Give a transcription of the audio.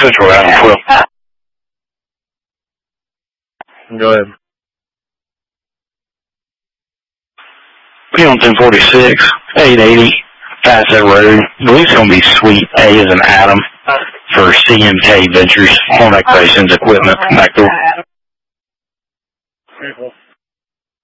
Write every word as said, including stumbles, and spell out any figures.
Central Adam twelve. Go ahead. P on ten forty-six, eight eighty, past that road. I believe it's going to be Suite A as an Adam for C M K Ventures, Home Activations Equipment, back door. Beautiful.